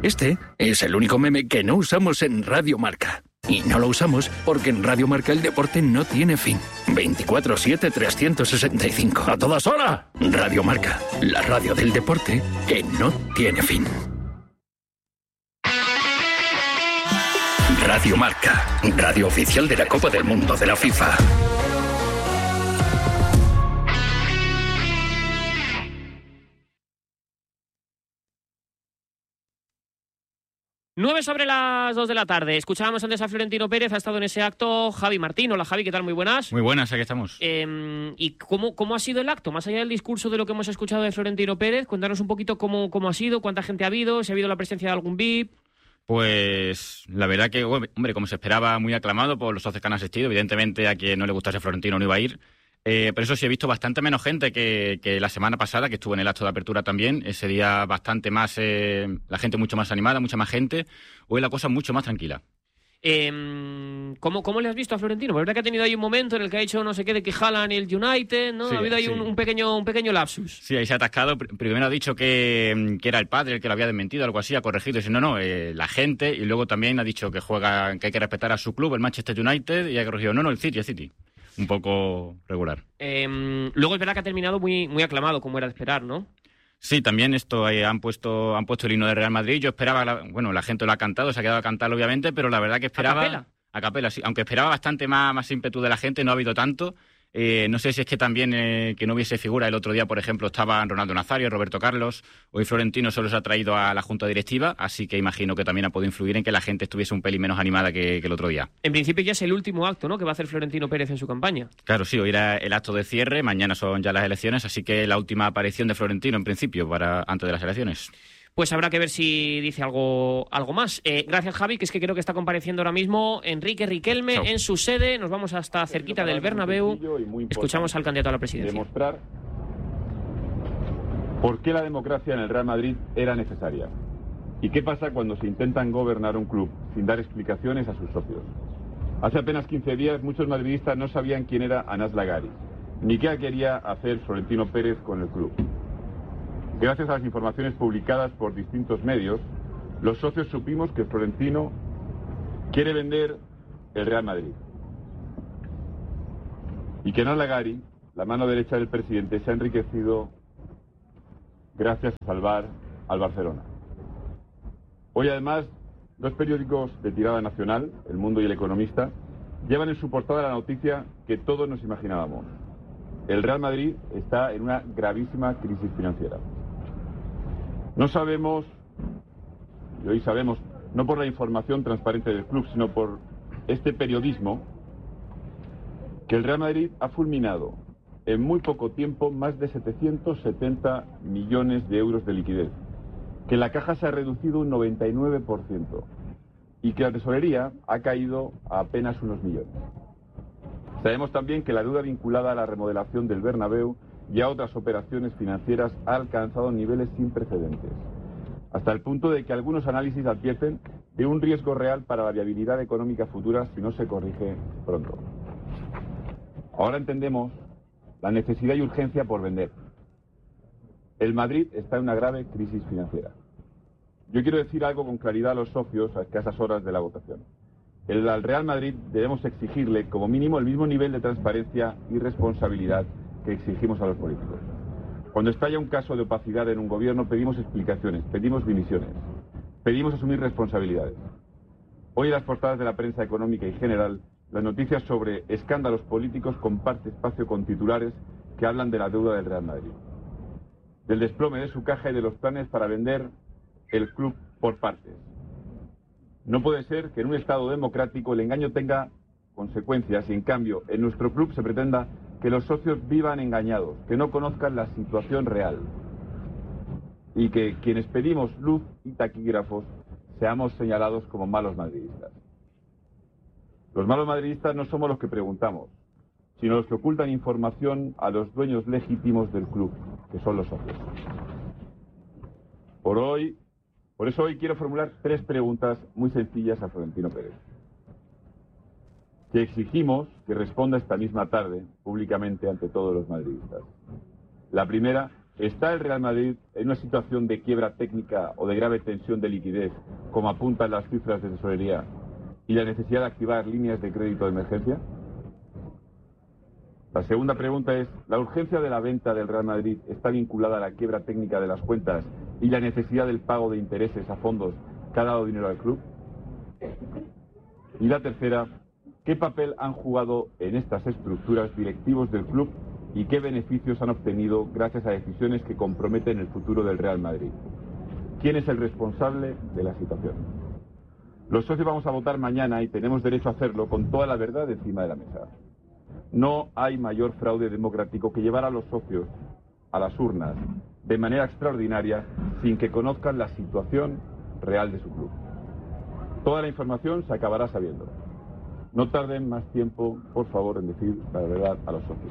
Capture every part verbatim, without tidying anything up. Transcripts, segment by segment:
Este es el único meme que no usamos en Radio Marca. Y no lo usamos porque en Radio Marca el deporte no tiene fin. veinticuatro siete trescientos sesenta y cinco. ¡A todas horas! Radio Marca, la radio del deporte que no tiene fin. Radio Marca, radio oficial de la Copa del Mundo de la FIFA. Nueve sobre las dos de la tarde. Escuchábamos antes a Florentino Pérez, ha estado en ese acto Javi Martín. Hola Javi, ¿qué tal? Muy buenas. Muy buenas, aquí estamos. Eh, ¿Y cómo, cómo ha sido el acto? Más allá del discurso de lo que hemos escuchado de Florentino Pérez, cuéntanos un poquito cómo, cómo ha sido, cuánta gente ha habido, si ha habido la presencia de algún V I P. Pues la verdad que, hombre, como se esperaba, muy aclamado por los socios que han asistido. Evidentemente a quien no le gustase Florentino no iba a ir. Eh, pero eso sí, he visto bastante menos gente que, que la semana pasada, que estuvo en el acto de apertura también. Ese día bastante más, eh, la gente mucho más animada, mucha más gente. Hoy la cosa mucho más tranquila. Eh, ¿cómo, ¿Cómo le has visto a Florentino? Porque verdad que ha tenido ahí un momento en el que ha hecho no sé qué de que jalan el United, ¿no? Sí, ha habido ahí sí. un, un, pequeño, un pequeño lapsus. Sí, ahí se ha atascado. Primero ha dicho que, que era el padre el que lo había desmentido, algo así, ha corregido. Y dice, no, no, eh, la gente. Y luego también ha dicho que juega, que hay que respetar a su club, el Manchester United. Y ha corregido, no, no, el City, el City. Un poco regular. Eh, luego es verdad que ha terminado muy, muy aclamado, como era de esperar, ¿no? Sí, también esto eh, han puesto han puesto el himno de Real Madrid. Yo esperaba, la, bueno, la gente lo ha cantado, se ha quedado a cantar obviamente, pero la verdad que esperaba... ¿A capela? A capela, sí. Aunque esperaba bastante más, más ímpetu de la gente, no ha habido tanto. Eh, no sé si es que también eh, que no hubiese figura. El otro día, por ejemplo, estaban Ronaldo Nazario, Roberto Carlos. Hoy Florentino solo se ha traído a la Junta Directiva, así que imagino que también ha podido influir en que la gente estuviese un pelín menos animada que, que el otro día. En principio ya es el último acto, ¿no?, que va a hacer Florentino Pérez en su campaña. Claro, sí, hoy era el acto de cierre, mañana son ya las elecciones, así que la última aparición de Florentino, en principio, para antes de las elecciones. Pues habrá que ver si dice algo, algo más. Eh, gracias, Javi, que es que creo que está compareciendo ahora mismo Enrique Riquelme Chau. en su sede. Nos vamos hasta cerquita del Bernabéu. Escuchamos al candidato a la presidencia. Demostrar por qué la democracia en el Real Madrid era necesaria. ¿Y qué pasa cuando se intentan gobernar un club sin dar explicaciones a sus socios? Hace apenas quince días muchos madridistas no sabían quién era Anas Lagari, ni qué quería hacer Florentino Pérez con el club. Gracias a las informaciones publicadas por distintos medios, los socios supimos que Florentino quiere vender el Real Madrid. Y que Anas Lagari, la mano derecha del presidente, se ha enriquecido gracias a salvar al Barcelona. Hoy además, dos periódicos de tirada nacional, El Mundo y El Economista, llevan en su portada la noticia que todos nos imaginábamos. El Real Madrid está en una gravísima crisis financiera. No sabemos, y hoy sabemos, no por la información transparente del club, sino por este periodismo, que el Real Madrid ha fulminado en muy poco tiempo más de setecientos setenta millones de euros de liquidez, que la caja se ha reducido un noventa y nueve por ciento y que la tesorería ha caído a apenas unos millones. Sabemos también que la deuda vinculada a la remodelación del Bernabéu y a otras operaciones financieras ha alcanzado niveles sin precedentes, hasta el punto de que algunos análisis advierten de un riesgo real para la viabilidad económica futura si no se corrige pronto. Ahora entendemos la necesidad y urgencia por vender. El Madrid está en una grave crisis financiera. Yo quiero decir algo con claridad a los socios a escasas horas de la votación. El, al Real Madrid debemos exigirle como mínimo el mismo nivel de transparencia y responsabilidad que exigimos a los políticos. Cuando estalla un caso de opacidad en un gobierno, pedimos explicaciones, pedimos dimisiones, pedimos asumir responsabilidades. Hoy en las portadas de la prensa económica y general, las noticias sobre escándalos políticos comparten espacio con titulares que hablan de la deuda del Real Madrid, del desplome de su caja y de los planes para vender el club por partes. No puede ser que en un Estado democrático el engaño tenga consecuencias y en cambio en nuestro club se pretenda que los socios vivan engañados, que no conozcan la situación real y que quienes pedimos luz y taquígrafos seamos señalados como malos madridistas. Los malos madridistas no somos los que preguntamos, sino los que ocultan información a los dueños legítimos del club, que son los socios. Por hoy, por eso hoy quiero formular tres preguntas muy sencillas a Florentino Pérez, que exigimos que responda esta misma tarde públicamente ante todos los madridistas. La primera, ¿Está el Real Madrid en una situación de quiebra técnica o de grave tensión de liquidez, como apuntan las cifras de tesorería, y la necesidad de activar líneas de crédito de emergencia? La segunda pregunta es, ¿la urgencia de la venta del Real Madrid está vinculada a la quiebra técnica de las cuentas y la necesidad del pago de intereses a fondos que ha dado dinero al club? Y la tercera, ¿qué papel han jugado en estas estructuras directivos del club y qué beneficios han obtenido gracias a decisiones que comprometen el futuro del Real Madrid? ¿Quién es el responsable de la situación? Los socios vamos a votar mañana y tenemos derecho a hacerlo con toda la verdad encima de la mesa. No hay mayor fraude democrático que llevar a los socios a las urnas de manera extraordinaria sin que conozcan la situación real de su club. Toda la información se acabará sabiendo. No tarden más tiempo, por favor, en decir la verdad a los socios.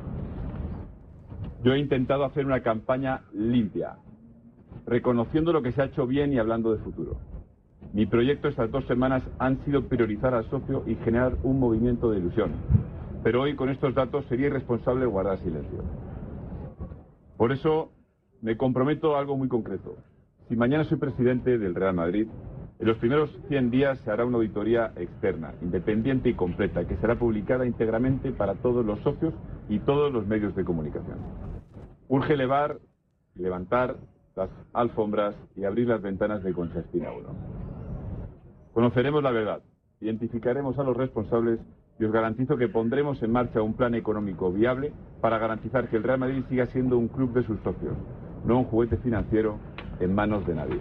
Yo he intentado hacer una campaña limpia, reconociendo lo que se ha hecho bien y hablando de futuro. Mi proyecto estas dos semanas han sido priorizar al socio y generar un movimiento de ilusión. Pero hoy, con estos datos, sería irresponsable guardar silencio. Por eso, me comprometo a algo muy concreto. Si mañana soy presidente del Real Madrid, en los primeros cien días se hará una auditoría externa, independiente y completa, que será publicada íntegramente para todos los socios y todos los medios de comunicación. Urge elevar y levantar las alfombras y abrir las ventanas de Concha Espina uno. Conoceremos la verdad, identificaremos a los responsables y os garantizo que pondremos en marcha un plan económico viable para garantizar que el Real Madrid siga siendo un club de sus socios, no un juguete financiero en manos de nadie.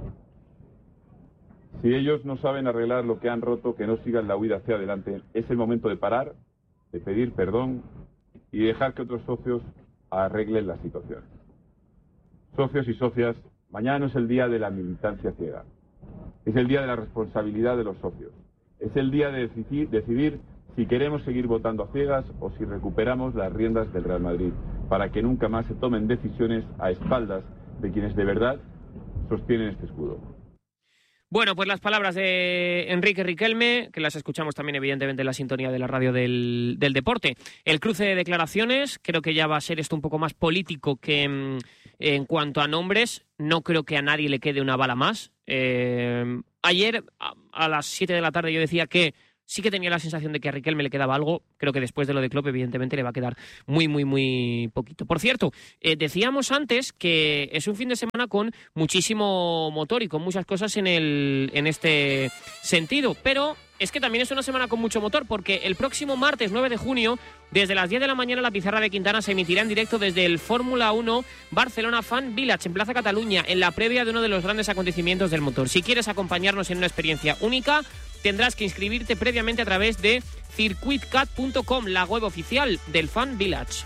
Si ellos no saben arreglar lo que han roto, que no sigan la huida hacia adelante, es el momento de parar, de pedir perdón y dejar que otros socios arreglen la situación. Socios y socias, mañana no es el día de la militancia ciega. Es el día de la responsabilidad de los socios. Es el día de decidir, decidir si queremos seguir votando a ciegas o si recuperamos las riendas del Real Madrid, para que nunca más se tomen decisiones a espaldas de quienes de verdad sostienen este escudo. Bueno, pues las palabras de Enrique Riquelme, que las escuchamos también evidentemente en la sintonía de la radio del, del deporte. El cruce de declaraciones, creo que ya va a ser esto un poco más político que en, en cuanto a nombres. No creo que a nadie le quede una bala más. Eh, ayer a, a las siete de la tarde yo decía que sí que tenía la sensación de que a Riquelme le quedaba algo. Creo que después de lo de Klopp, evidentemente, le va a quedar muy, muy, muy poquito. Por cierto, eh, decíamos antes que es un fin de semana con muchísimo motor y con muchas cosas en, el, en este sentido, pero es que también es una semana con mucho motor, porque el próximo martes nueve de junio, desde las diez de la mañana, la pizarra de Quintana se emitirá en directo desde el Fórmula uno Barcelona Fan Village, en Plaza Cataluña, en la previa de uno de los grandes acontecimientos del motor. Si quieres acompañarnos en una experiencia única, tendrás que inscribirte previamente a través de circuit cat punto com, la web oficial del Fan Village.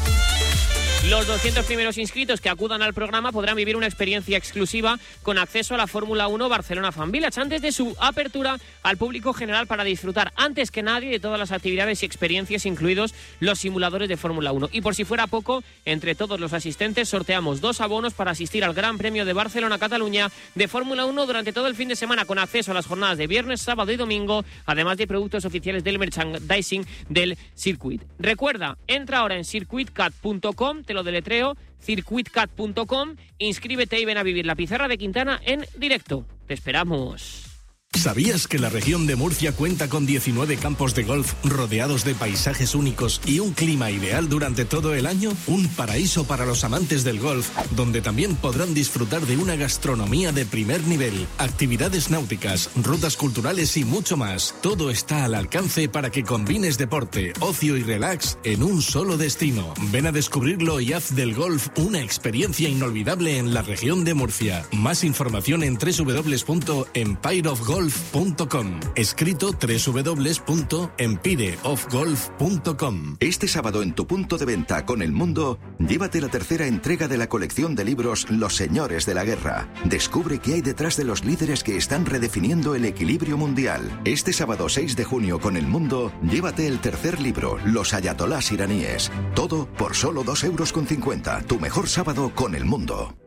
Los doscientos primeros inscritos que acudan al programa podrán vivir una experiencia exclusiva con acceso a la Fórmula uno Barcelona Fan Village antes de su apertura al público general, para disfrutar antes que nadie de todas las actividades y experiencias, incluidos los simuladores de Fórmula uno. Y por si fuera poco, entre todos los asistentes sorteamos dos abonos para asistir al Gran Premio de Barcelona-Cataluña de Fórmula uno durante todo el fin de semana, con acceso a las jornadas de viernes, sábado y domingo, además de productos oficiales del merchandising del circuit. Recuerda, entra ahora en circuit cat punto com, te lo deletreo, circuit cat punto com, inscríbete y ven a vivir la pizarra de Quintana en directo. Te esperamos. ¿Sabías que la región de Murcia cuenta con diecinueve campos de golf rodeados de paisajes únicos y un clima ideal durante todo el año? Un paraíso para los amantes del golf, donde también podrán disfrutar de una gastronomía de primer nivel, actividades náuticas, rutas culturales y mucho más. Todo está al alcance para que combines deporte, ocio y relax en un solo destino. Ven a descubrirlo y haz del golf una experiencia inolvidable en la región de Murcia. Más información en doble u doble u doble u punto empire of golf punto com. Escrito doble u doble u doble u punto empire of golf punto com. Este sábado en tu punto de venta con El Mundo, llévate la tercera entrega de la colección de libros Los Señores de la Guerra. Descubre qué hay detrás de los líderes que están redefiniendo el equilibrio mundial. Este sábado seis de junio con El Mundo, llévate el tercer libro, Los Ayatolás iraníes. Todo por solo dos euros con cincuenta. Tu mejor sábado con El Mundo.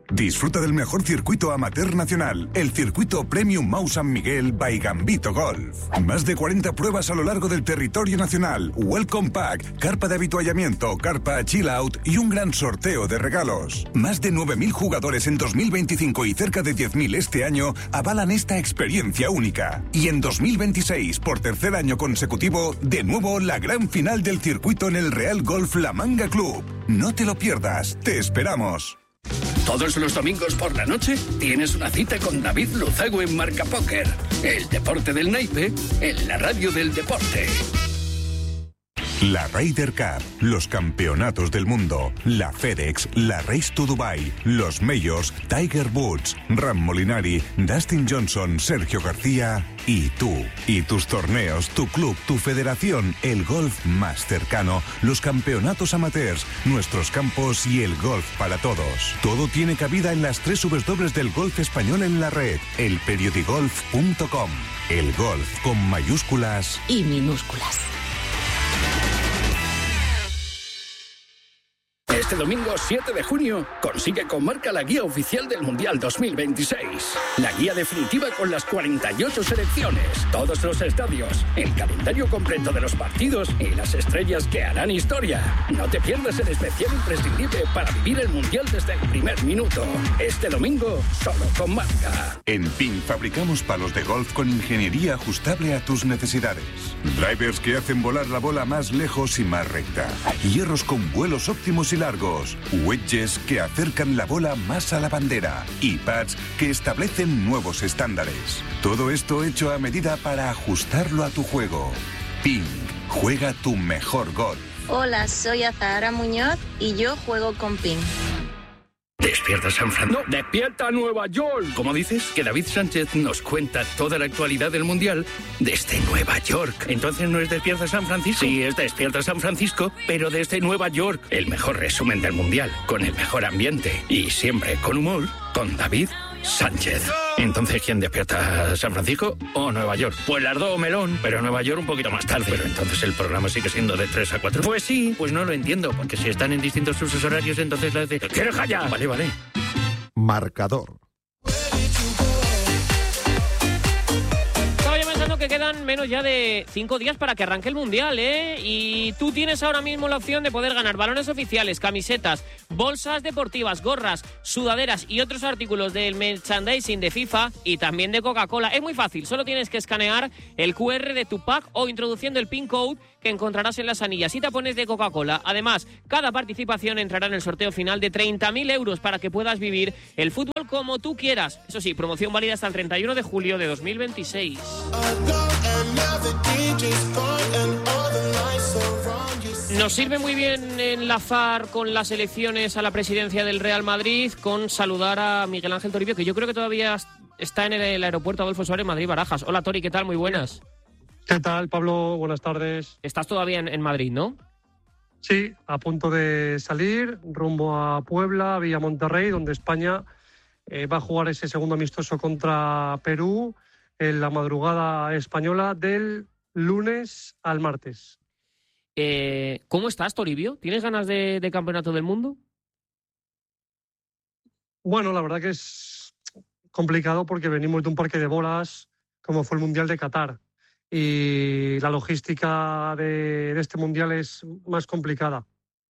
Disfruta del mejor circuito amateur nacional, el circuito Premium Mau San Miguel by Gambito Golf. Más de cuarenta pruebas a lo largo del territorio nacional, Welcome Pack, carpa de habituallamiento, carpa Chill Out y un gran sorteo de regalos. Más de nueve mil jugadores en dos mil veinticinco y cerca de diez mil este año avalan esta experiencia única. Y en dos mil veintiséis, por tercer año consecutivo, de nuevo la gran final del circuito en el Real Golf La Manga Club. No te lo pierdas, te esperamos. Todos los domingos por la noche tienes una cita con David Luzago en Marca Póker. El deporte del naipe en la radio del deporte. La Ryder Cup, los campeonatos del mundo, la FedEx, la Race to Dubai, los Majors, Tiger Woods, Ram Molinari, Dustin Johnson, Sergio García y tú. Y tus torneos, tu club, tu federación, el golf más cercano, los campeonatos amateurs, nuestros campos y el golf para todos. Todo tiene cabida en las tres W del golf español en la red, el periodigolf punto com. El golf con mayúsculas y minúsculas. Este domingo siete de junio consigue con Marca la guía oficial del Mundial dos mil veintiséis. La guía definitiva con las cuarenta y ocho selecciones, todos los estadios, el calendario completo de los partidos y las estrellas que harán historia. No te pierdas el especial imprescindible para vivir el Mundial desde el primer minuto. Este domingo solo con Marca. En P I N fabricamos palos de golf con ingeniería ajustable a tus necesidades. Drivers que hacen volar la bola más lejos y más recta. Hierros con vuelos óptimos y largos. Wedges que acercan la bola más a la bandera. Y pads que establecen nuevos estándares. Todo esto hecho a medida para ajustarlo a tu juego. P I N, juega tu mejor golf. Hola, soy Azahara Muñoz y yo juego con P I N. Despierta San Francisco. No, despierta Nueva York. Como dices, que David Sánchez nos cuenta toda la actualidad del Mundial desde Nueva York. Entonces no es Despierta San Francisco. Sí, es Despierta San Francisco, pero desde Nueva York. El mejor resumen del Mundial, con el mejor ambiente y siempre con humor, con David Sánchez. Entonces, ¿quién despierta? ¿San Francisco o Nueva York? Pues las dos, melón, pero Nueva York un poquito más tarde. Pero entonces el programa sigue siendo de tres a cuatro. Pues sí, pues no lo entiendo, porque si están en distintos usos horarios, entonces la de... ¿Quieres callar? Vale, vale. Marcador. Estaba yo pensando que quedan menos ya de cinco días para que arranque el Mundial, ¿eh? Y tú tienes ahora mismo la opción de poder ganar balones oficiales, camisetas, bolsas deportivas, gorras, sudaderas y otros artículos del merchandising de FIFA y también de Coca-Cola. Es muy fácil, solo tienes que escanear el cu erre de tu pack o introduciendo el pin code que encontrarás en las anillas y tapones de Coca-Cola. Además, cada participación entrará en el sorteo final de treinta mil euros para que puedas vivir el fútbol como tú quieras. Eso sí, promoción válida hasta el treinta y uno de julio de dos mil veintiséis. Nos sirve muy bien enlazar con las elecciones a la presidencia del Real Madrid con saludar a Miguel Ángel Toribio, que yo creo que todavía está en el aeropuerto Adolfo Suárez, Madrid-Barajas. Hola, Tori, ¿qué tal? Muy buenas. ¿Qué tal, Pablo? Buenas tardes. Estás todavía en, en Madrid, ¿no? Sí, a punto de salir, rumbo a Puebla, vía Monterrey, donde España eh, va a jugar ese segundo amistoso contra Perú en la madrugada española del lunes al martes. Eh, ¿Cómo estás, Toribio? ¿Tienes ganas de, de campeonato del mundo? Bueno, la verdad que es complicado porque venimos de un parque de bolas como fue el Mundial de Qatar. Y la logística de, de este Mundial es más complicada.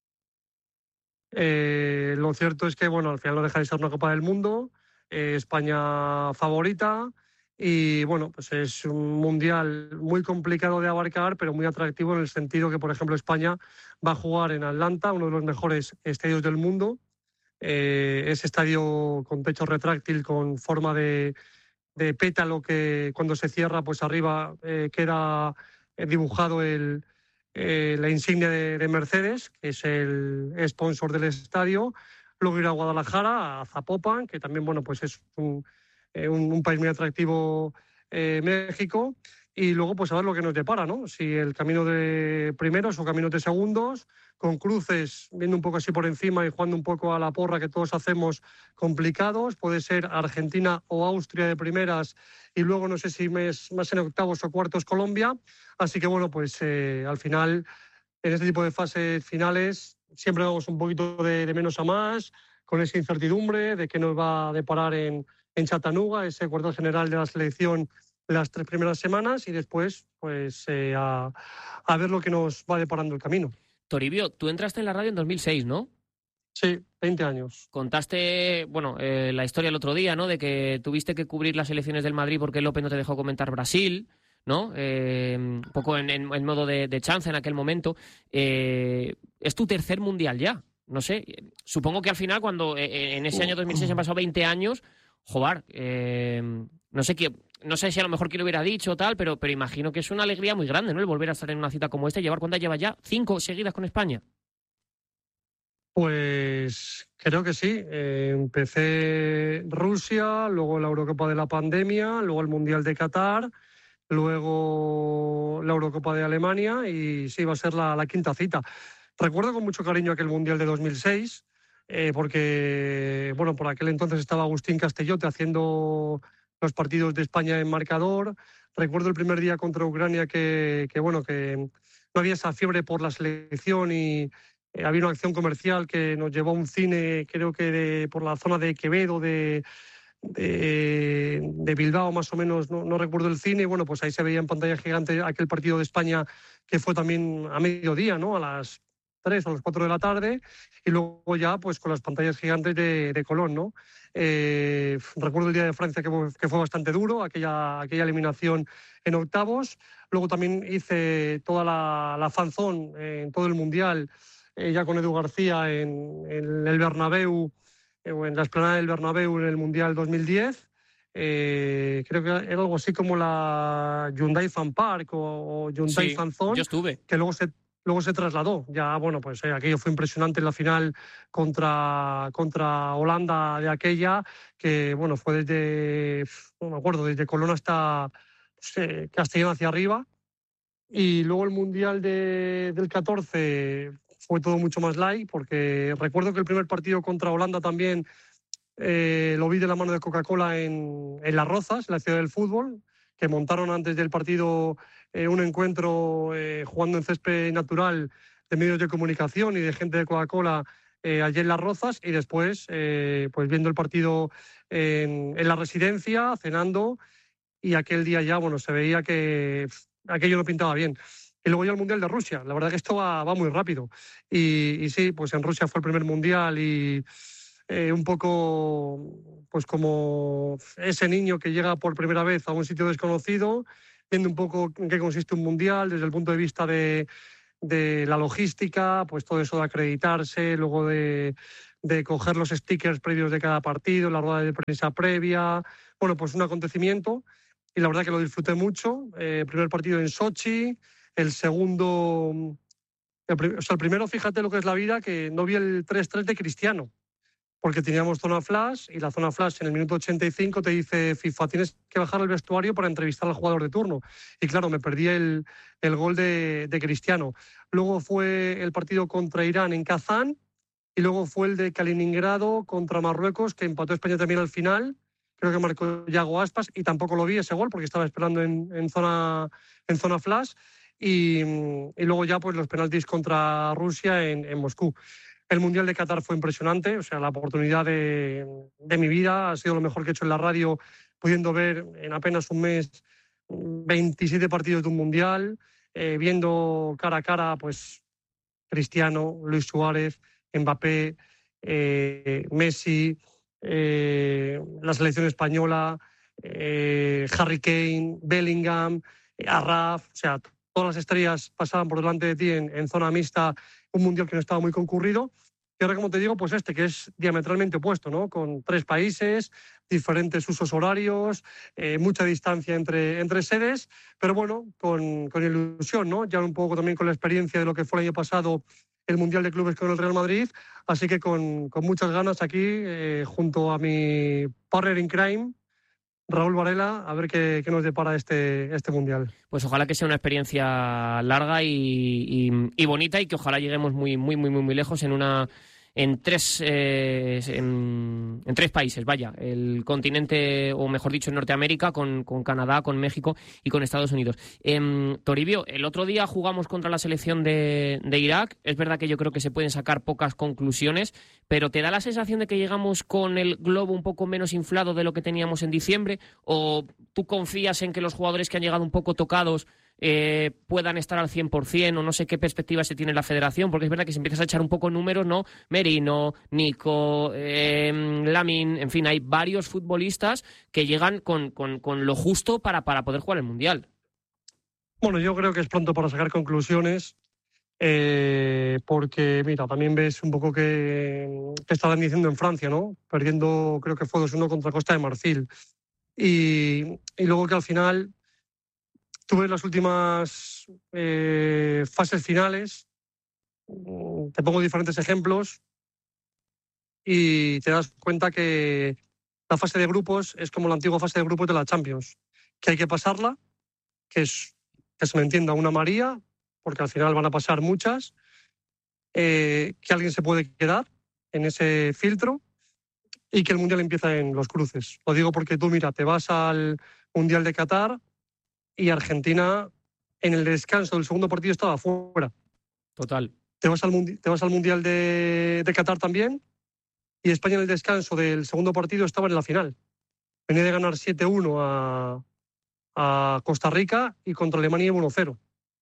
Eh, lo cierto es que, bueno, al final no deja de ser una Copa del Mundo, eh, España favorita, y bueno, pues es un Mundial muy complicado de abarcar, pero muy atractivo en el sentido que, por ejemplo, España va a jugar en Atlanta, uno de los mejores estadios del mundo, eh, ese estadio con techo retráctil, con forma de... de pétalo que cuando se cierra, pues arriba eh, queda dibujado el, eh, la insignia de, de Mercedes, que es el sponsor del estadio. Luego ir a Guadalajara, a Zapopan, que también, bueno, pues es un, eh, un, un país muy atractivo, eh, México. Y luego, pues a ver lo que nos depara, ¿no? Si el camino de primeros o caminos de segundos, con cruces, viendo un poco así por encima y jugando un poco a la porra que todos hacemos, complicados. Puede ser Argentina o Austria de primeras y luego no sé si más, más en octavos o cuartos Colombia. Así que, bueno, pues eh, al final, en este tipo de fases finales, siempre vamos un poquito de, de menos a más. con esa incertidumbre de qué nos va a deparar en, en Chattanooga, ese cuartel general de la selección las tres primeras semanas y después pues eh, a, a ver lo que nos va deparando el camino. Toribio, tú entraste en la radio en dos mil seis, ¿no? Sí, veinte años. Contaste, bueno, eh, la historia el otro día, ¿no? De que tuviste que cubrir las elecciones del Madrid porque López no te dejó comentar Brasil, ¿no? Eh, un poco en, en, en modo de, de chance en aquel momento. Eh, es tu tercer mundial ya, no sé. Supongo que al final, cuando eh, en ese año dos mil seis han pasado veinte años, joder, eh, no sé qué... No sé si a lo mejor quién lo hubiera dicho tal, pero, pero imagino que es una alegría muy grande, ¿no? El volver a estar en una cita como esta y llevar, ¿cuántas lleva ya? ¿Cinco seguidas con España? Pues creo que sí. Eh, empecé Rusia, luego la Eurocopa de la pandemia, luego el Mundial de Qatar, luego la Eurocopa de Alemania y sí, va a ser la, la quinta cita. Recuerdo con mucho cariño aquel Mundial de dos mil seis, eh, porque, bueno, por aquel entonces estaba Agustín Castellote haciendo los partidos de España en marcador. Recuerdo el primer día contra Ucrania que, que bueno, que no había esa fiebre por la selección y eh, había una acción comercial que nos llevó a un cine, creo que de, por la zona de Quevedo, de, de, de Bilbao más o menos, no, no recuerdo el cine, y bueno, pues ahí se veía en pantalla gigante aquel partido de España que fue también a mediodía, ¿no? A las tres o a las cuatro de la tarde, y luego ya pues con las pantallas gigantes de, de Colón, ¿no? Eh, recuerdo el día de Francia que fue, que fue bastante duro, aquella, aquella eliminación en octavos. Luego también hice toda la, la fanzón eh, en todo el Mundial, eh, ya con Edu García en, en el Bernabéu, eh, en la explanada del Bernabéu en el Mundial dos mil diez. Eh, creo que era algo así como la Hyundai Fan Park o, o Hyundai Sí, Fan Zone, yo estuve. que luego se Luego se trasladó. Ya, bueno, pues eh, aquello fue impresionante en la final contra, contra Holanda de aquella, que, bueno, fue desde, no me acuerdo, desde Colón hasta pues, eh, Castellón hacia arriba. Y luego el Mundial de, del catorce fue todo mucho más light, porque recuerdo que el primer partido contra Holanda también eh, lo vi de la mano de Coca-Cola en, en Las Rozas, en la ciudad del fútbol, que montaron antes del partido eh, un encuentro eh, jugando en césped natural de medios de comunicación y de gente de Coca-Cola eh, allí en Las Rozas, y después eh, pues viendo el partido en, en la residencia, cenando, y aquel día ya bueno se veía que pff, aquello no pintaba bien. Y luego ya el Mundial de Rusia. La verdad que esto va, va muy rápido. Y, y sí, pues en Rusia fue el primer Mundial y eh, un poco pues como ese niño que llega por primera vez a un sitio desconocido, viendo un poco en qué consiste un Mundial desde el punto de vista de, de la logística, pues todo eso de acreditarse, luego de, de coger los stickers previos de cada partido, la rueda de prensa previa. Bueno, pues un acontecimiento y la verdad que lo disfruté mucho. Eh, primer partido en Sochi, el segundo... El, o sea, el primero, fíjate lo que es la vida, que no vi el tres tres de Cristiano, porque teníamos zona flash y la zona flash en el minuto ochenta y cinco te dice FIFA, tienes que bajar al vestuario para entrevistar al jugador de turno. Y claro, me perdí el, el gol de, de Cristiano. Luego fue el partido contra Irán en Kazán y luego fue el de Kaliningrado contra Marruecos, que empató España también al final. Creo que marcó Yago Aspas y tampoco lo vi ese gol porque estaba esperando en, en, zona, en zona flash. Y, y luego ya pues los penaltis contra Rusia en, en Moscú. El Mundial de Qatar fue impresionante, o sea, la oportunidad de, de mi vida, ha sido lo mejor que he hecho en la radio, pudiendo ver en apenas un mes veintisiete partidos de un Mundial, eh, viendo cara a cara pues Cristiano, Luis Suárez, Mbappé, eh, Messi, eh, la selección española, eh, Harry Kane, Bellingham, eh, Arraf, o sea, todas las estrellas pasaban por delante de ti en, en zona mixta, un Mundial que no estaba muy concurrido. Y ahora, como te digo, pues este, que es diametralmente opuesto, ¿no? Con tres países, diferentes usos horarios, eh, mucha distancia entre, entre sedes, pero bueno, con, con ilusión, ¿no? Ya un poco también con la experiencia de lo que fue el año pasado el Mundial de Clubes con el Real Madrid, así que con, con muchas ganas aquí, eh, junto a mi partner in crime, Raúl Varela, a ver qué, qué nos depara este, este Mundial. Pues ojalá que sea una experiencia larga y, y, y bonita y que ojalá lleguemos muy, muy, muy, muy, muy lejos en una, en tres eh, en, en tres países, vaya, el continente, o mejor dicho, en Norteamérica, con, con Canadá, con México y con Estados Unidos. Eh, Toribio, el otro día jugamos contra la selección de, de Irak. Es verdad que yo creo que se pueden sacar pocas conclusiones, pero ¿te da la sensación de que llegamos con el globo un poco menos inflado de lo que teníamos en diciembre? ¿O tú confías en que los jugadores que han llegado un poco tocados eh, puedan estar al cien por ciento? O no sé qué perspectiva se tiene la federación, porque es verdad que si empiezas a echar un poco números, ¿no? Merino, Nico, eh, Lamin, en fin, hay varios futbolistas que llegan con, con, con lo justo para, para poder jugar el Mundial. Bueno, yo creo que es pronto para sacar conclusiones, eh, porque, mira, también ves un poco que, que estaban diciendo en Francia, ¿no? Perdiendo, creo que fue dos uno contra Costa de Marfil. Y, y luego que al final tuve las últimas eh, fases finales, te pongo diferentes ejemplos y te das cuenta que la fase de grupos es como la antigua fase de grupos de la Champions, que hay que pasarla, que es, que se me entienda, una María, porque al final van a pasar muchas, eh, que alguien se puede quedar en ese filtro y que el Mundial empieza en los cruces. Lo digo porque tú, mira, te vas al Mundial de Qatar y Argentina en el descanso del segundo partido estaba fuera. Total. Te vas al, mundi- te vas al Mundial de, de Qatar también y España en el descanso del segundo partido estaba en la final. Venía de ganar siete uno a, a Costa Rica y contra Alemania uno cero.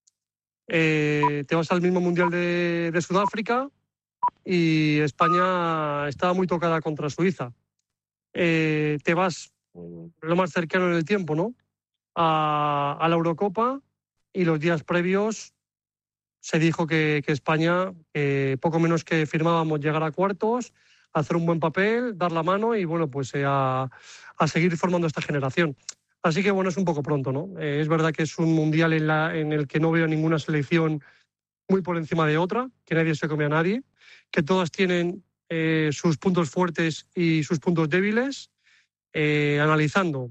Eh, te vas al mismo Mundial de, de Sudáfrica y España estaba muy tocada contra Suiza. Eh, te vas lo más cercano en el tiempo, ¿no? A, a la Eurocopa y los días previos se dijo que, que España, eh, poco menos que firmábamos llegar a cuartos, hacer un buen papel, dar la mano y, bueno, pues eh, a, a seguir formando esta generación. Así que, bueno, es un poco pronto, ¿no? Eh, es verdad que es un mundial en, la, en el que no veo ninguna selección muy por encima de otra, que nadie se come a nadie, que todas tienen eh, sus puntos fuertes y sus puntos débiles. Eh, analizando,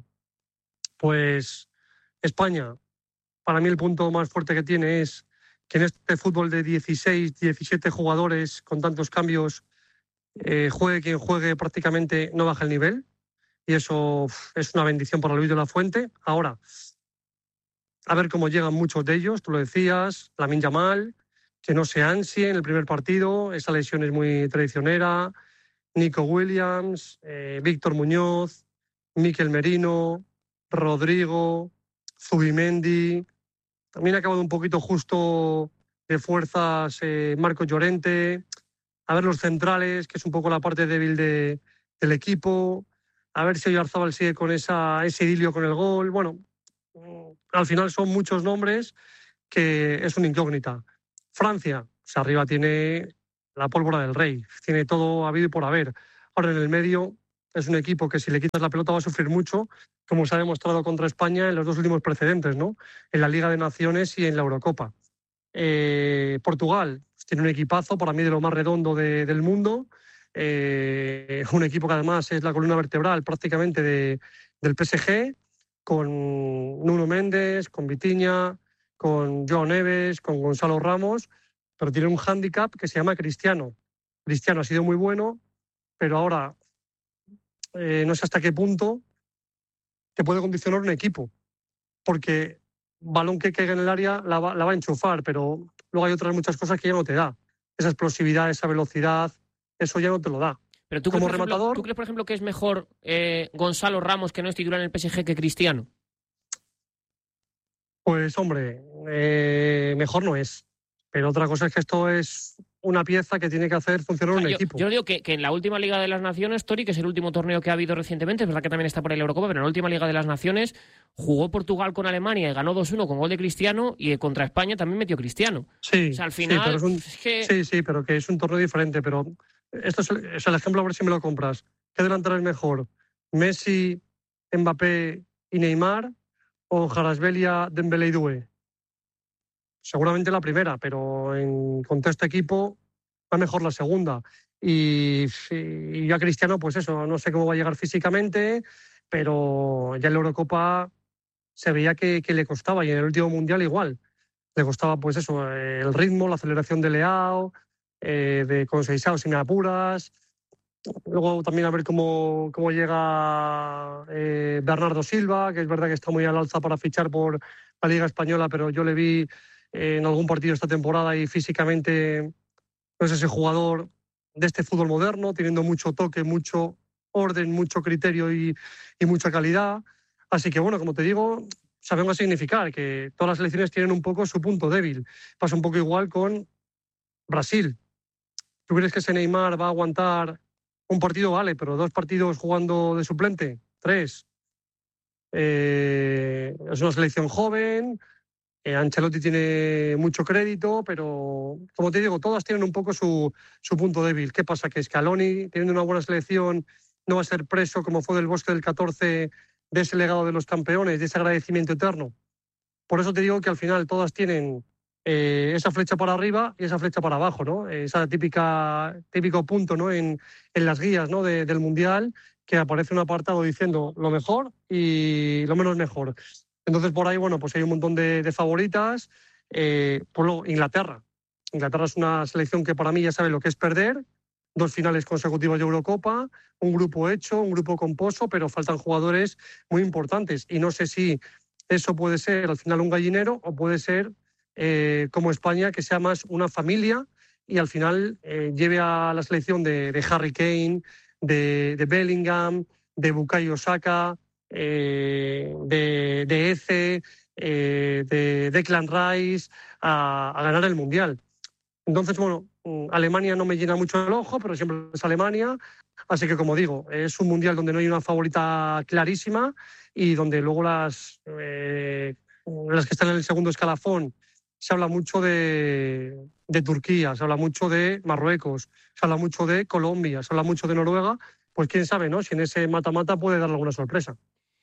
pues España, para mí el punto más fuerte que tiene es que en este fútbol de dieciséis, diecisiete jugadores con tantos cambios, eh, juegue quien juegue, prácticamente no baja el nivel. Y eso uf, es una bendición para Luis de la Fuente. Ahora, a ver cómo llegan muchos de ellos, tú lo decías, Lamine Yamal, que no se ansie en el primer partido, esa lesión es muy traicionera, Nico Williams, eh, Víctor Muñoz, Mikel Merino, Rodrigo, Zubimendi. También ha acabado un poquito justo de fuerzas eh, Marco Llorente. A ver los centrales, que es un poco la parte débil de, del equipo. A ver si Oyarzábal sigue con esa, ese idilio con el gol. Bueno, al final son muchos nombres que es una incógnita. Francia, pues arriba tiene la pólvora del rey. Tiene todo habido y por haber. Ahora en el medio es un equipo que si le quitas la pelota va a sufrir mucho, como se ha demostrado contra España en los dos últimos precedentes, ¿no? En la Liga de Naciones y en la Eurocopa. Eh, Portugal pues, tiene un equipazo, para mí de lo más redondo de, del mundo. Eh, un equipo que además es la columna vertebral prácticamente de, del P S G, con Nuno Méndez, con Vitinha, con Joao Neves, con Gonzalo Ramos, pero tiene un hándicap que se llama Cristiano. Cristiano ha sido muy bueno, pero ahora eh, no sé hasta qué punto te puede condicionar un equipo, porque balón que caiga en el área la va, la va a enchufar, pero luego hay otras muchas cosas que ya no te da. Esa explosividad, esa velocidad, eso ya no te lo da. Pero tú como crees, rematador, ejemplo, ¿tú crees, por ejemplo, que es mejor eh, Gonzalo Ramos, que no es titular en el P S G, que Cristiano? Pues, hombre, eh, mejor no es. Pero otra cosa es que esto es una pieza que tiene que hacer funcionar O sea, un yo, equipo. Yo digo que, que en la última Liga de las Naciones, Tori, que es el último torneo que ha habido recientemente, es verdad que también está por el Eurocopa, pero en la última Liga de las Naciones jugó Portugal con Alemania y ganó dos uno con gol de Cristiano, y contra España también metió Cristiano. Sí, o sea, al final, sí, pero es un, es que... sí, sí, pero que es un torneo diferente. Pero esto es el, es el ejemplo, a ver si me lo compras. ¿Qué delantero es mejor? ¿Messi, Mbappé y Neymar o Kvaratskhelia, Dembélé y Doué? Seguramente la primera, pero en contexto equipo va mejor la segunda. Y, y ya Cristiano, pues eso, no sé cómo va a llegar físicamente, pero ya en la Eurocopa se veía que, que le costaba, y en el último Mundial igual. Le costaba, pues eso, el ritmo, la aceleración de Leao, eh, de con Seixao si me apuras. Luego también a ver cómo, cómo llega eh, Bernardo Silva, que es verdad que está muy al alza para fichar por la Liga Española, pero yo le vi eh, en algún partido esta temporada y físicamente no es ese jugador de este fútbol moderno, teniendo mucho toque, mucho orden, mucho criterio y, y mucha calidad. Así que bueno, como te digo, sabemos significar que todas las selecciones tienen un poco su punto débil. Pasa un poco igual con Brasil. ¿Tú crees que ese Neymar va a aguantar un partido? Vale, pero dos partidos jugando de suplente, tres. Eh, es una selección joven, eh, Ancelotti tiene mucho crédito, pero como te digo, todas tienen un poco su, su punto débil. ¿Qué pasa? Que Scaloni, teniendo una buena selección, no va a ser preso como fue del Bosque del catorce de ese legado de los campeones, de ese agradecimiento eterno. Por eso te digo que al final todas tienen eh, esa flecha para arriba y esa flecha para abajo, ¿no? Esa típica típico punto, ¿no? En, en las guías, ¿no? de, del Mundial, que aparece un apartado diciendo lo mejor y lo menos mejor. Entonces por ahí, bueno, pues hay un montón de, de favoritas. Eh, por luego, Inglaterra. Inglaterra es una selección que para mí ya sabe lo que es perder. Dos finales consecutivas de Eurocopa, un grupo hecho, un grupo composo, pero faltan jugadores muy importantes. Y no sé si eso puede ser al final un gallinero o puede ser, eh, como España, que sea más una familia y al final eh, lleve a la selección de, de Harry Kane, de, de Bellingham, de Bukayo Saka, eh, de, de Eze, eh, de Declan Rice a, a ganar el Mundial. Entonces, bueno, Alemania no me llena mucho el ojo, pero siempre es Alemania. Así que, como digo, es un mundial donde no hay una favorita clarísima y donde luego las, eh, las que están en el segundo escalafón se habla mucho de, de Turquía, se habla mucho de Marruecos, se habla mucho de Colombia, se habla mucho de Noruega. Pues quién sabe, ¿no? Si en ese mata-mata puede dar alguna sorpresa.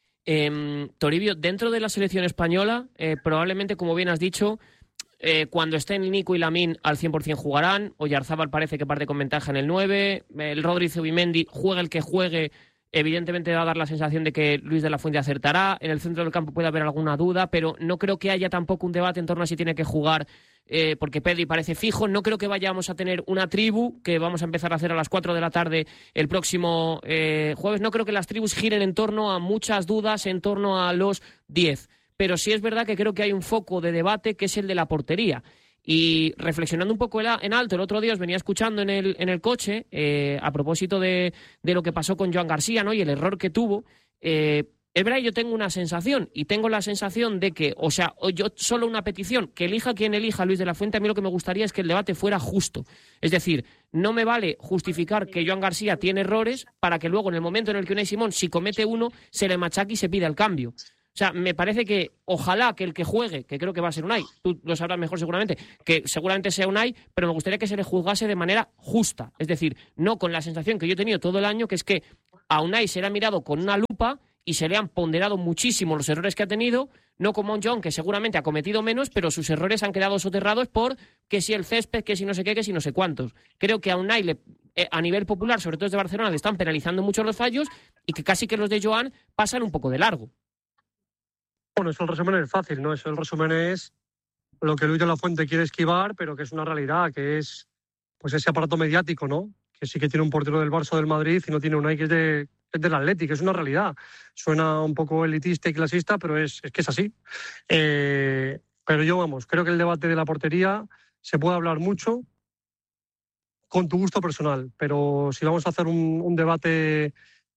Eh, Toribio, dentro de la selección española, eh, probablemente, como bien has dicho, Eh, cuando estén Nico y Lamine al cien por ciento jugarán. Oyarzábal parece que parte con ventaja en el nueve. El Rodri Zubimendi, juegue el que juegue, evidentemente va a dar la sensación de que Luis de la Fuente acertará. En el centro del campo puede haber alguna duda, pero no creo que haya tampoco un debate en torno a si tiene que jugar, eh, porque Pedri parece fijo. No creo que vayamos a tener una tribu que vamos a empezar a hacer a las cuatro de la tarde el próximo eh, jueves. No creo que las tribus giren en torno a muchas dudas, en torno a los diez. Pero sí es verdad que creo que hay un foco de debate que es el de la portería. Y reflexionando un poco en alto, el otro día os venía escuchando en el, en el coche, eh, a propósito de, de lo que pasó con Joan García, ¿no? Y el error que tuvo. Eh, es verdad, yo tengo una sensación, y tengo la sensación de que, o sea, yo solo una petición, que elija quien elija a Luis de la Fuente, a mí lo que me gustaría es que el debate fuera justo. Es decir, no me vale justificar que Joan García tiene errores para que luego, en el momento en el que Unai Simón, si comete uno, se le machaque y se pida el cambio. O sea, me parece que ojalá que el que juegue, que creo que va a ser Unai, tú lo sabrás mejor seguramente, que seguramente sea Unai, pero me gustaría que se le juzgase de manera justa. Es decir, no con la sensación que yo he tenido todo el año, que es que a Unai se le ha mirado con una lupa y se le han ponderado muchísimo los errores que ha tenido, no como a un John que seguramente ha cometido menos, pero sus errores han quedado soterrados por que si el césped, que si no sé qué, que si no sé cuántos. Creo que a Unai, le, eh, a nivel popular, sobre todo desde Barcelona, le están penalizando mucho los fallos y que casi que los de Joan pasan un poco de largo. Bueno, eso el resumen es fácil, ¿no? Eso el resumen es lo que Luis de la Fuente quiere esquivar, pero que es una realidad, que es pues ese aparato mediático, ¿no? Que sí que tiene un portero del Barça o del Madrid y no tiene un Unai que es, de, es del Atleti, que es una realidad. Suena un poco elitista y clasista, pero es, es que es así. Eh, pero yo, vamos, creo que el debate de la portería se puede hablar mucho con tu gusto personal, pero si vamos a hacer un, un debate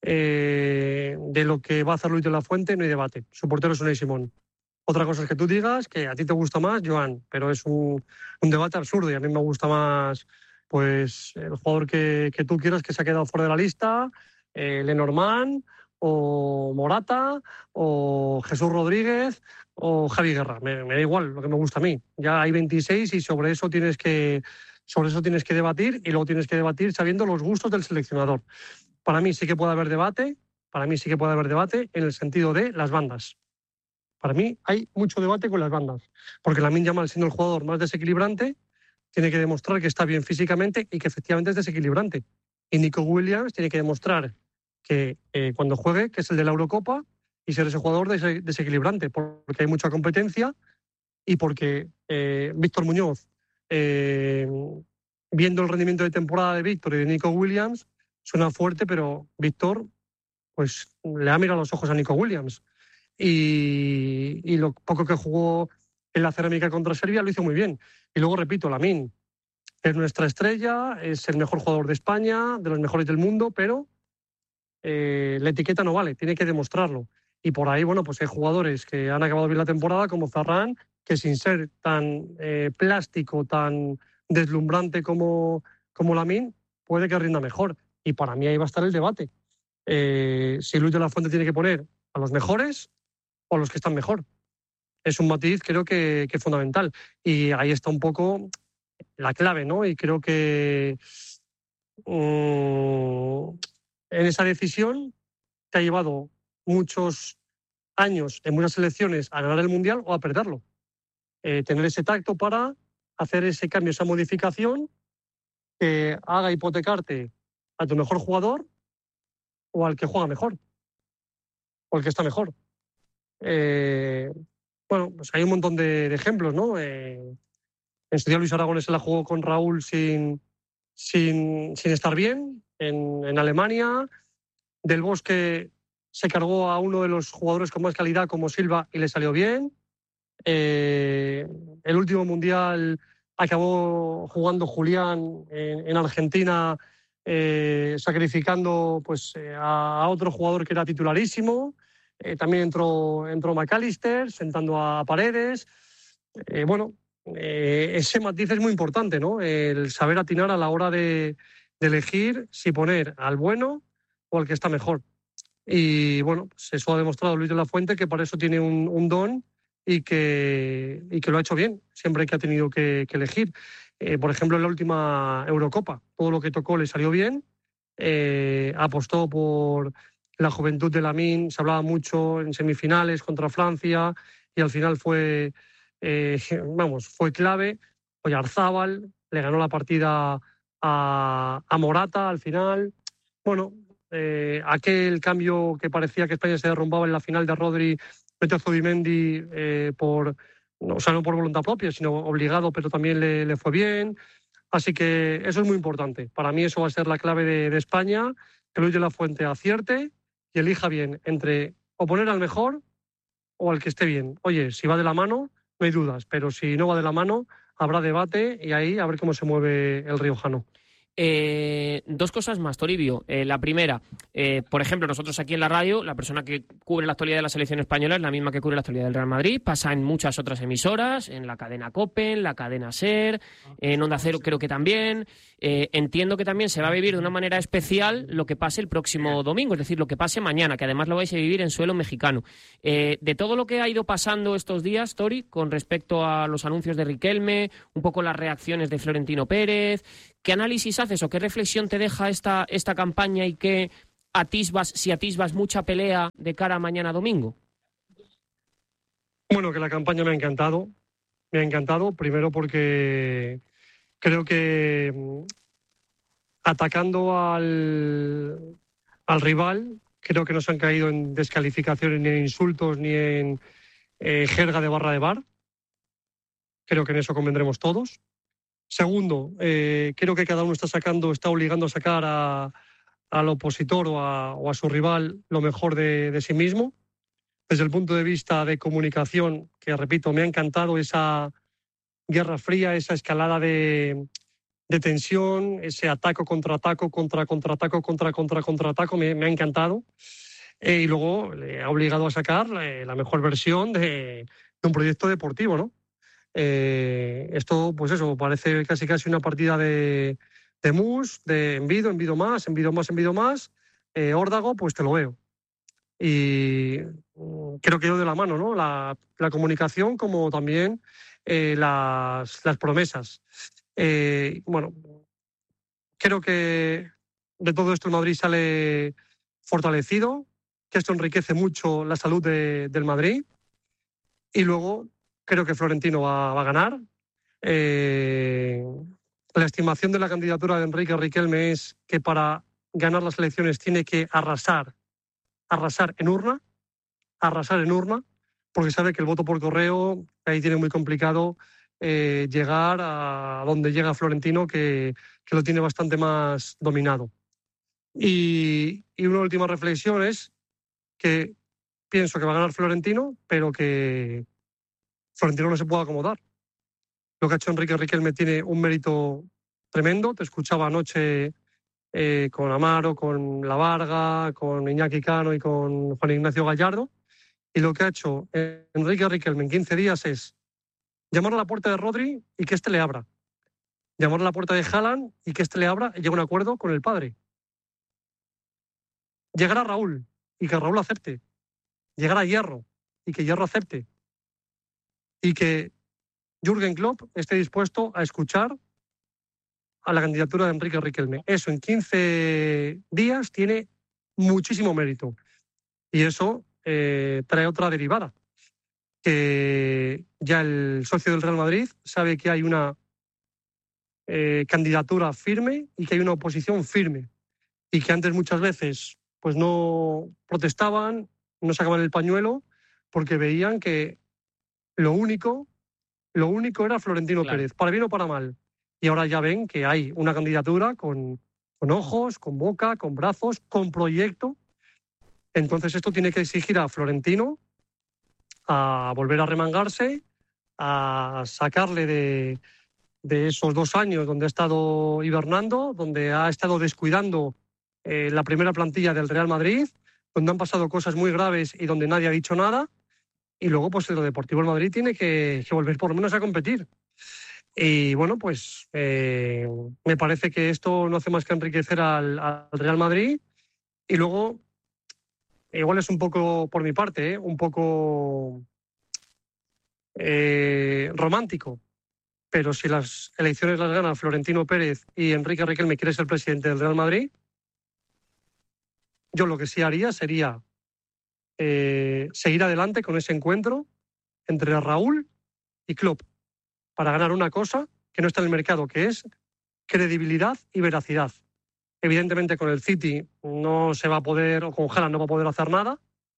Eh, de lo que va a hacer Luis de la Fuente, no hay debate. Su portero es Unai Simón. Otra cosa es que tú digas que a ti te gusta más Joan, pero es un, un debate absurdo y a mí me gusta más pues el jugador que, que tú quieras que se ha quedado fuera de la lista, eh, Lenormand o Morata o Jesús Rodríguez o Javi Guerra. Me, me da igual lo que me gusta a mí. Ya hay veintiséis y sobre eso tienes que sobre eso tienes que debatir y luego tienes que debatir sabiendo los gustos del seleccionador. Para mí sí que puede haber debate, para mí sí que puede haber debate en el sentido de las bandas. Para mí hay mucho debate con las bandas, porque Lamine Yamal, siendo el jugador más desequilibrante, tiene que demostrar que está bien físicamente y que efectivamente es desequilibrante. Y Nico Williams tiene que demostrar que eh, cuando juegue, que es el de la Eurocopa, y ser ese jugador des- desequilibrante, porque hay mucha competencia y porque eh, Víctor Muñoz eh, viendo el rendimiento de temporada de Víctor y de Nico Williams, suena fuerte, pero Víctor pues le ha mirado los ojos a Nico Williams. Y, y lo poco que jugó en la cerámica contra Serbia lo hizo muy bien. Y luego, repito, Lamine es nuestra estrella, es el mejor jugador de España, de los mejores del mundo, pero eh, la etiqueta no vale, tiene que demostrarlo. Y por ahí, bueno, pues hay jugadores que han acabado bien la temporada, como Ferran, que sin ser tan eh, plástico, tan deslumbrante como, como Lamine, puede que rinda mejor. Y para mí ahí va a estar el debate. Eh, si Luis de la Fuente tiene que poner a los mejores o a los que están mejor. Es un matiz, creo que, que fundamental. Y ahí está un poco la clave, ¿no? Y creo que um, en esa decisión te ha llevado muchos años en muchas selecciones a ganar el Mundial o a perderlo. Eh, tener ese tacto para hacer ese cambio, esa modificación que haga hipotecarte a tu mejor jugador o al que juega mejor o al que está mejor. Eh, bueno, pues hay un montón de, de ejemplos, ¿no? Eh, en su día Luis Aragonés se la jugó con Raúl sin, sin, sin estar bien en, en Alemania. Del Bosque se cargó a uno de los jugadores con más calidad como Silva y le salió bien. Eh, el último Mundial acabó jugando Julián en, en Argentina, eh, sacrificando pues, eh, a, a otro jugador que era titularísimo. Eh, también entró, entró McAllister, sentando a Paredes. Eh, bueno, eh, ese matiz es muy importante, ¿no? El saber atinar a la hora de, de elegir si poner al bueno o al que está mejor. Y bueno, pues eso ha demostrado Luis de la Fuente, que para eso tiene un, un don y que, y que lo ha hecho bien, siempre que ha tenido que, que elegir. Eh, por ejemplo, en la última Eurocopa, todo lo que tocó le salió bien. Eh, apostó por la juventud de Lamine, se hablaba mucho en semifinales contra Francia y al final fue, eh, vamos, fue clave. Oyarzábal le ganó la partida a, a Morata al final. Bueno, eh, aquel cambio que parecía que España se derrumbaba en la final de Rodri, metió a Zubimendi eh, por, no, o sea, no por voluntad propia, sino obligado, pero también le, le fue bien. Así que eso es muy importante. Para mí eso va a ser la clave de, de España, que Luis de la Fuente acierte y elija bien entre o poner al mejor o al que esté bien. Oye, si va de la mano, no hay dudas, pero si no va de la mano, habrá debate y ahí a ver cómo se mueve el riojano. Eh, dos cosas más, Toribio. Eh, la primera, eh, por ejemplo, nosotros aquí en la radio, la persona que cubre la actualidad de la selección española es la misma que cubre la actualidad del Real Madrid, pasa en muchas otras emisoras, en la cadena COPE, en la cadena SER, en Onda Cero creo que también. Eh, entiendo que también se va a vivir de una manera especial lo que pase el próximo domingo, es decir, lo que pase mañana, que además lo vais a vivir en suelo mexicano. Eh, de todo lo que ha ido pasando estos días, Tori, con respecto a los anuncios de Riquelme, un poco las reacciones de Florentino Pérez, ¿qué análisis haces o qué reflexión te deja esta, esta campaña y qué atisbas, si atisbas mucha pelea de cara a mañana domingo? Bueno, que la campaña me ha encantado. Me ha encantado, primero porque creo que atacando al, al rival, creo que no se han caído en descalificaciones, ni en insultos, ni en eh, jerga de barra de bar. Creo que en eso convendremos todos. Segundo, eh, creo que cada uno está sacando, está obligando a sacar a, al opositor o a, o a su rival lo mejor de, de sí mismo. Desde el punto de vista de comunicación, que repito, me ha encantado esa guerra fría, esa escalada de, de tensión, ese ataco contra ataco, contra contraataco, contra contra contraataco, me, me ha encantado. Eh, y luego le ha obligado a sacar eh, la mejor versión de, de un proyecto deportivo, ¿no? Eh, esto, pues eso, parece casi casi una partida de, de mus, de envido, envido más, envido más, envido más. Eh, órdago, pues te lo veo. Y creo que yo de la mano, ¿no? La, la comunicación como también eh, las, las promesas. Eh, bueno, creo que de todo esto el Madrid sale fortalecido, que esto enriquece mucho la salud de, del Madrid. Y luego creo que Florentino va, va a ganar. Eh, la estimación de la candidatura de Enrique Riquelme es que para ganar las elecciones tiene que arrasar, arrasar en urna, arrasar en urna, porque sabe que el voto por correo ahí tiene muy complicado eh, llegar a donde llega Florentino, que, que lo tiene bastante más dominado. Y, y una última reflexión es que pienso que va a ganar Florentino, pero que Florentino no se puede acomodar. Lo que ha hecho Enrique Riquelme tiene un mérito tremendo. Te escuchaba anoche eh, con Amaro, con La Varga, con Iñaki Cano y con Juan Ignacio Gallardo. Y lo que ha hecho Enrique Riquelme en quince días es llamar a la puerta de Rodri y que éste le abra. Llamar a la puerta de Haaland y que éste le abra y llegue a un acuerdo con el padre. Llegar a Raúl y que Raúl acepte. Llegar a Hierro y que Hierro acepte. Y que Jürgen Klopp esté dispuesto a escuchar a la candidatura de Enrique Riquelme. Eso en quince días tiene muchísimo mérito. Y eso eh, trae otra derivada. Que ya el socio del Real Madrid sabe que hay una eh, candidatura firme y que hay una oposición firme. Y que antes muchas veces pues no protestaban, no sacaban el pañuelo, porque veían que lo único, lo único era Florentino claro. Pérez, para bien o para mal. Y ahora ya ven que hay una candidatura con, con ojos, con boca, con brazos, con proyecto. Entonces esto tiene que exigir a Florentino a volver a remangarse, a sacarle de, de esos dos años donde ha estado hibernando, donde ha estado descuidando eh, la primera plantilla del Real Madrid, donde han pasado cosas muy graves y donde nadie ha dicho nada. Y luego, pues, el Deportivo del Madrid tiene que, que volver por lo menos a competir. Y bueno, pues eh, me parece que esto no hace más que enriquecer al, al Real Madrid. Y luego, igual es un poco, por mi parte, ¿eh? un poco eh, romántico. Pero si las elecciones las gana Florentino Pérez y Enrique Riquelme quiere ser presidente del Real Madrid, yo lo que sí haría sería eh, seguir adelante con ese encuentro entre Raúl y Klopp para ganar una cosa que no está en el mercado, que es credibilidad y veracidad. Evidentemente con el City no se va a poder, o con Haaland no va a poder hacer nada.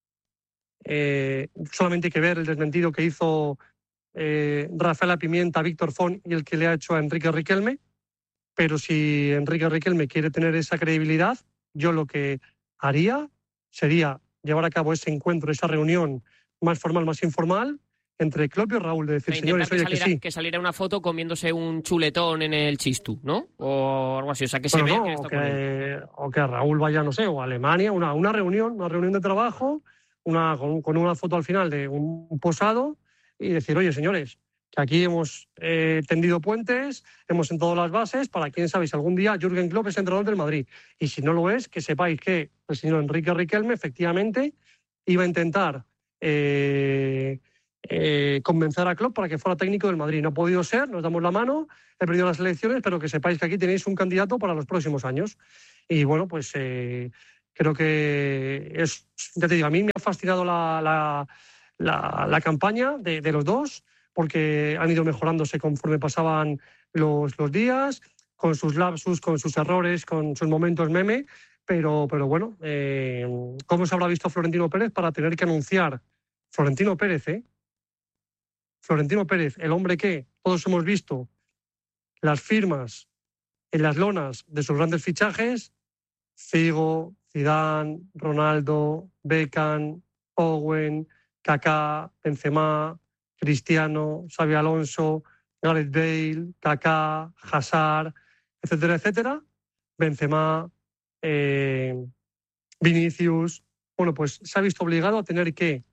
Eh, solamente hay que ver el desmentido que hizo eh, Rafaela Pimienta, Víctor Font y el que le ha hecho a Enrique Riquelme. Pero si Enrique Riquelme quiere tener esa credibilidad, yo lo que haría sería llevar a cabo ese encuentro, esa reunión más formal, más informal, entre Klopp y Raúl, de decir, señores, que oye, saliera, que sí. Que saliera una foto comiéndose un chuletón en el Chistu, ¿no? O algo así, o sea, que se bueno, vea no, que está o, que, o que Raúl vaya, no sé, o a Alemania, una, una reunión, una reunión de trabajo, una, con, con una foto al final de un posado y decir, oye, señores, que aquí hemos eh, tendido puentes, hemos sentado las bases para, quién sabe, si algún día Jürgen Klopp es entrenador del Madrid. Y si no lo es, que sepáis que el señor Enrique Riquelme efectivamente iba a intentar eh, eh, convencer a Klopp para que fuera técnico del Madrid. No ha podido ser, nos damos la mano, he perdido las elecciones, pero que sepáis que aquí tenéis un candidato para los próximos años. Y bueno, pues eh, creo que es, ya te digo, a mí me ha fascinado la, la, la, la campaña de, de los dos, porque han ido mejorándose conforme pasaban los, los días, con sus lapsus, con sus errores, con sus momentos meme, pero, pero bueno, eh, ¿cómo se habrá visto Florentino Pérez para tener que anunciar? Florentino Pérez, ¿eh? Florentino Pérez, el hombre que todos hemos visto las firmas en las lonas de sus grandes fichajes, Figo, Zidane, Ronaldo, Beckham, Owen, Kaká, Benzema, Cristiano, Xabi Alonso, Gareth Bale, Kaká, Hazard, etcétera, etcétera. Benzema, eh, Vinicius. Bueno, pues se ha visto obligado a tener que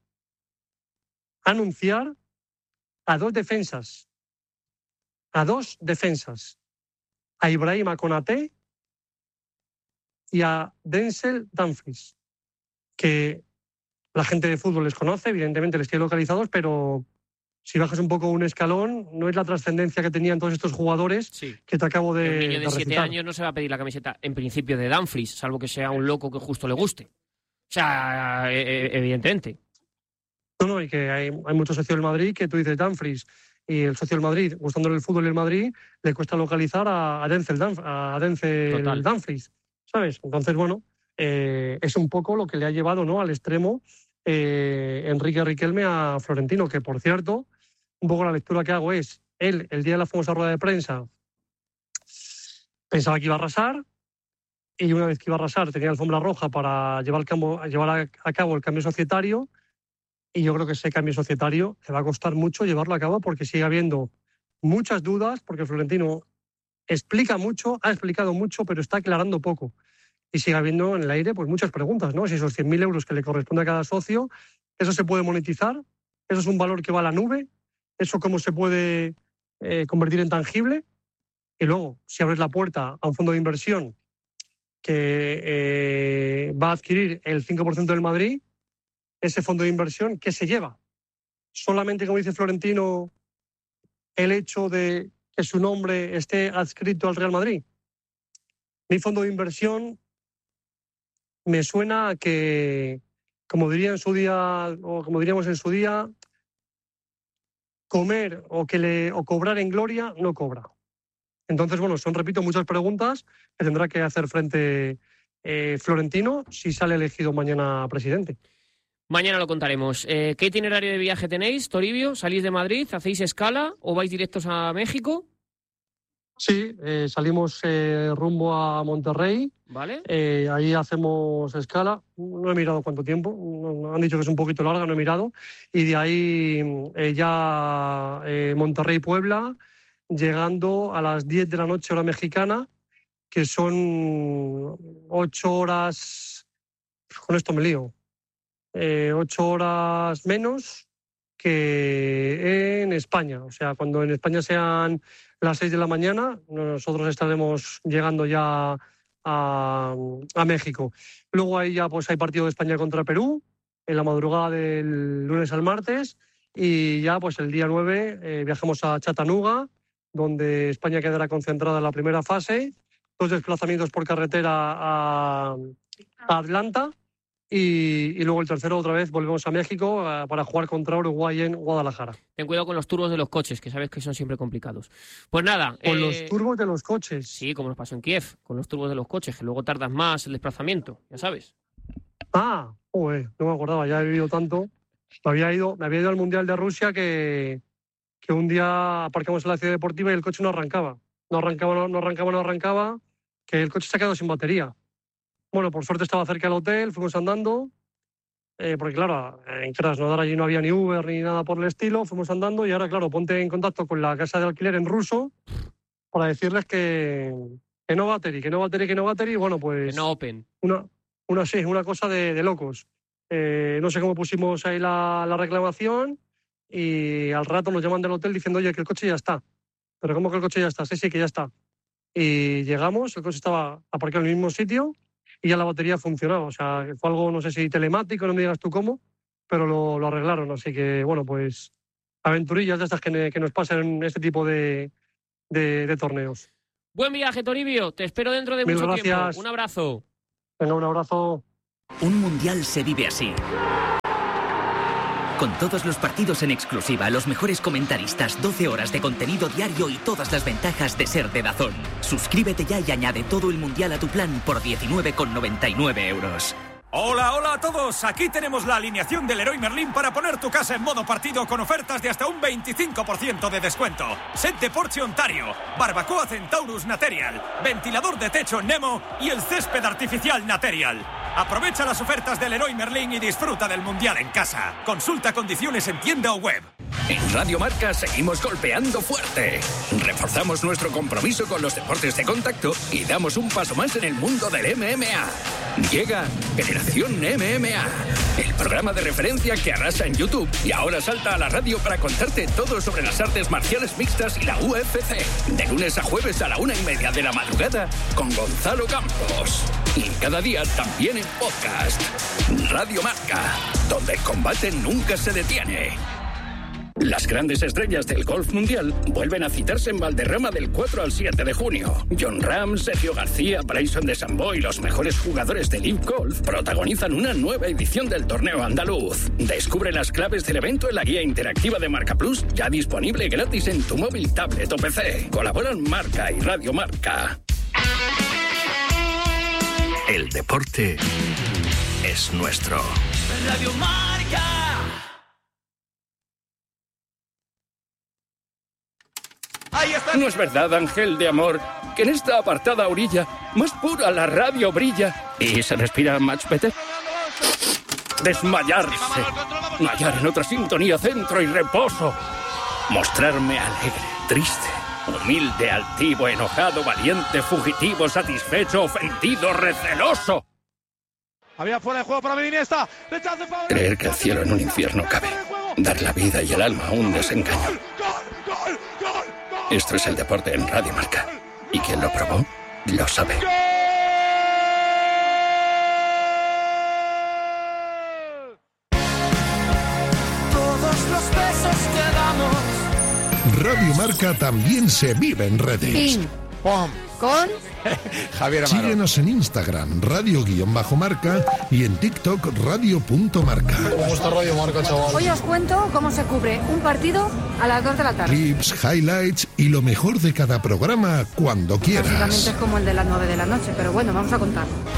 anunciar a dos defensas, a dos defensas, a Ibrahima Konaté y a Denzel Dumfries, que la gente de fútbol les conoce, evidentemente les tiene localizados, pero si bajas un poco un escalón, no es la trascendencia que tenían todos estos jugadores sí. que te acabo de Un niño de, de siete años no se va a pedir la camiseta, en principio, de Dumfries, salvo que sea un loco que justo le guste. O sea, evidentemente. No, no, y que hay, hay muchos socios del Madrid que tú dices Dumfries y el socio del Madrid, gustándole el fútbol y el Madrid, le cuesta localizar a, a Denzel, Dumf, a Denzel Dumfries, ¿sabes? Entonces, bueno, eh, es un poco lo que le ha llevado, ¿no?, al extremo eh, Enrique Riquelme a Florentino, que, por cierto, un poco la lectura que hago es él, el día de la famosa rueda de prensa, pensaba que iba a arrasar, y una vez que iba a arrasar tenía alfombra roja para llevar, el cambio, llevar a, a cabo el cambio societario, y yo creo que ese cambio societario le va a costar mucho llevarlo a cabo porque sigue habiendo muchas dudas, porque Florentino explica mucho, ha explicado mucho, pero está aclarando poco. Y sigue habiendo en el aire pues muchas preguntas, ¿no? Si esos cien mil euros que le corresponde a cada socio, ¿eso se puede monetizar? ¿Eso es un valor que va a la nube? ¿Eso cómo se puede eh, convertir en tangible? Y luego, si abres la puerta a un fondo de inversión que eh, va a adquirir el cinco por ciento del Madrid, ese fondo de inversión, ¿qué se lleva? Solamente, como dice Florentino, el hecho de que su nombre esté adscrito al Real Madrid. Mi fondo de inversión me suena a que, como diría en su día, o como diríamos en su día, comer o que le o cobrar en gloria no cobra. Entonces, bueno, son, repito, muchas preguntas que tendrá que hacer frente eh, Florentino si sale elegido mañana presidente. Mañana lo contaremos. Eh, ¿Qué itinerario de viaje tenéis, Toribio? ¿Salís de Madrid? ¿Hacéis escala o vais directos a México? Sí, eh, salimos eh, rumbo a Monterrey. Vale. Eh, ahí hacemos escala. No he mirado cuánto tiempo. No, no, han dicho que es un poquito larga, no he mirado. Y de ahí eh, ya eh, Monterrey-Puebla, llegando a las diez de la noche hora mexicana, que son ocho horas... Con esto me lío. Eh, ocho horas menos que en España. O sea, cuando en España sean las seis de la mañana, nosotros estaremos llegando ya a, a México. Luego ahí ya pues hay partido de España contra Perú, en la madrugada del lunes al martes, y ya pues el día nueve eh, viajamos a Chattanooga, donde España quedará concentrada en la primera fase, dos desplazamientos por carretera a, a Atlanta, Y, y luego el tercero otra vez volvemos a México uh, para jugar contra Uruguay en Guadalajara. Ten cuidado con los turbos de los coches, que sabes que son siempre complicados. Pues nada. Con eh... los turbos de los coches. Sí, como nos pasó en Kiev, con los turbos de los coches, que luego tardas más el desplazamiento, ya sabes. Ah, uy, no me acordaba, ya he vivido tanto. Me había ido, me había ido al Mundial de Rusia que, que un día aparcamos en la ciudad deportiva y el coche no arrancaba. No arrancaba, no, no arrancaba, no arrancaba, que el coche se ha quedado sin batería. Bueno, por suerte estaba cerca del hotel, fuimos andando, eh, porque claro, en Krasnodar allí no había ni Uber ni nada por el estilo, fuimos andando y ahora, claro, ponte en contacto con la casa de alquiler en ruso para decirles que, que no battery, que no battery, que no battery, bueno, pues... Que no open. Una, una, sí, una cosa de, de locos. Eh, no sé cómo pusimos ahí la, la reclamación y al rato nos llaman del hotel diciendo, oye, que el coche ya está. ¿Pero cómo que el coche ya está? Sí, sí, que ya está. Y llegamos, el coche estaba aparcado en el mismo sitio y ya la batería funcionaba. O sea, fue algo, no sé si telemático, no me digas tú cómo, pero lo, lo arreglaron. Así que, bueno, pues aventurillas de estas que, que nos pasan en este tipo de, de, de torneos. Buen viaje, Toribio. Te espero dentro de Mil mucho gracias. tiempo. Un abrazo. Venga, un abrazo. Un mundial se vive así. Con todos los partidos en exclusiva, los mejores comentaristas, doce horas de contenido diario y todas las ventajas de ser de DAZN. Suscríbete ya y añade todo el mundial a tu plan por diecinueve con noventa y nueve euros. Hola, hola a todos. Aquí tenemos la alineación del Leroy Merlin para poner tu casa en modo partido con ofertas de hasta un veinticinco por ciento de descuento. Set de Porsche Ontario, barbacoa Centaurus Material, ventilador de techo Nemo y el césped artificial Material. Aprovecha las ofertas del Leroy Merlin y disfruta del mundial en casa. Consulta condiciones en tienda o web. En Radio Marca seguimos golpeando fuerte. Reforzamos nuestro compromiso con los deportes de contacto y damos un paso más en el mundo del M M A. Llega Generación M M A, el programa de referencia que arrasa en YouTube y ahora salta a la radio para contarte todo sobre las artes marciales mixtas y la U F C. De lunes a jueves a la una y media de la madrugada con Gonzalo Campos. Y cada día también en podcast. Radio Marca, donde el combate nunca se detiene. Las grandes estrellas del golf mundial vuelven a citarse en Valderrama del cuatro al siete de junio. Jon Rahm, Sergio García, Bryson DeChambeau y los mejores jugadores de Live Golf protagonizan una nueva edición del torneo andaluz. Descubre las claves del evento en la guía interactiva de Marca Plus, ya disponible gratis en tu móvil, tablet o P C. Colaboran Marca y Radio Marca. El deporte es nuestro. Radio Marca. Ahí está. No es verdad, ángel de amor, que en esta apartada orilla más pura la radio brilla y se respira much better. Desmayarse, hallar en otra sintonía centro y reposo, mostrarme alegre, triste, humilde, altivo, enojado, valiente, fugitivo, satisfecho, ofendido, receloso. Había fuera de juego para Iniesta. Creer que el cielo en un infierno cabe, dar la vida y el alma a un desengaño. Esto es el deporte en Radio Marca, y quien lo probó lo sabe. Radio Marca también se vive en redes. Ping. Pom. Con Javier Amaro. Síguenos en Instagram, radio-marca y en TikTok, radio.marca. ¿Cómo está Radio Marca, chaval? Hoy os cuento cómo se cubre un partido a las dos de la tarde. Clips, highlights y lo mejor de cada programa cuando quieras. Básicamente es como el de las nueve de la noche, pero bueno, vamos a contar.